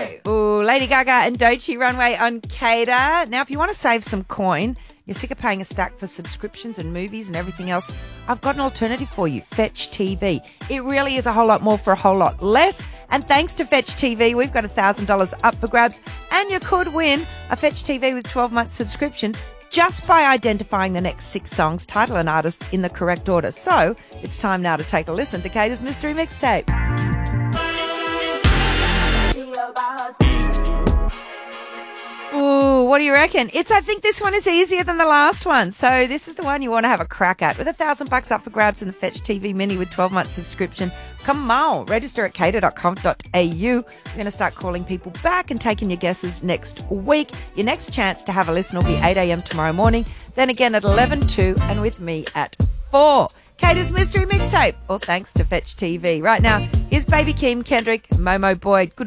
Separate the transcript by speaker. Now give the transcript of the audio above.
Speaker 1: Ooh, Lady Gaga and Doechii Runway on Cater. Now, if you want to save some coin, you're sick of paying a stack for subscriptions and movies and everything else, I've got an alternative for you, Fetch TV. It really is a whole lot more for a whole lot less. And thanks to Fetch TV, we've got $1,000 up for grabs, and you could win a Fetch TV with 12-month subscription just by identifying the next 6 songs, title and artist in the correct order. So it's time now to take a listen to Cater's Mystery Mixtape. Ooh, what do you reckon? I think this one is easier than the last one. So this is the one you want to have a crack at. With $1,000 up for grabs in the Fetch TV Mini with 12-month subscription. Come on, register at cater.com.au. We're going to start calling people back and taking your guesses next week. Your next chance to have a listen will be 8 a.m. tomorrow morning. Then again at 11:02 and with me at 4. Cater's Mystery Mixtape, all thanks to Fetch TV. Right now, here's Baby Keem, Kendrick, Momo Boyd. Good